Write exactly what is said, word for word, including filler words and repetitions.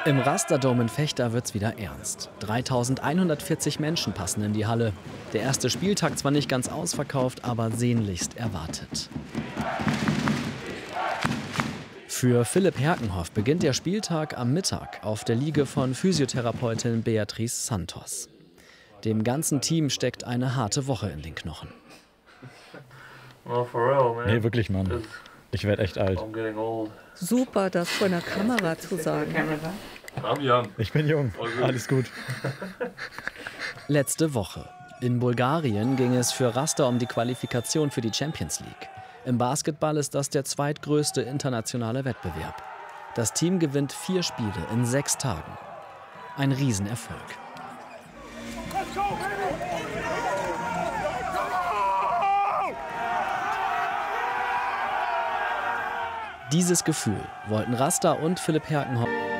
Im Rasterdom in Vechta wird's wieder ernst. dreitausendeinhundertvierzig Menschen passen in die Halle. Der erste Spieltag zwar nicht ganz ausverkauft, aber sehnlichst erwartet. Für Philipp Herkenhoff beginnt der Spieltag am Mittag auf der Liege von Physiotherapeutin Beatrice Santos. Dem ganzen Team steckt eine harte Woche in den Knochen. Nee, wirklich, Mann. Ich werde echt alt. Super, das vor der Kamera zu sagen. Ich bin jung. Alles gut. Letzte Woche. In Bulgarien ging es für Raster um die Qualifikation für die Champions League. Im Basketball ist das der zweitgrößte internationale Wettbewerb. Das Team gewinnt vier Spiele in sechs Tagen. Ein Riesenerfolg. Dieses Gefühl wollten Raster und Philipp Herkenhoff